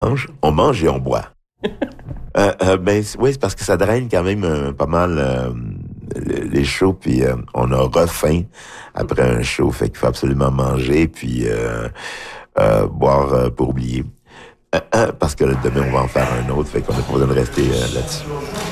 On mange et on boit. Oui, c'est parce que ça draine quand même pas mal les shows, puis on a refaim après un show, fait qu'il faut absolument manger, puis boire pour oublier. Parce que demain, on va en faire un autre, fait qu'on n'a pas besoin de rester là-dessus.